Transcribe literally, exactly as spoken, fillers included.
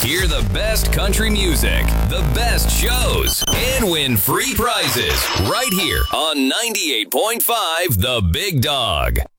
Hear the best country music, the best shows, and win free prizes right here on ninety-eight point five The Big Dog.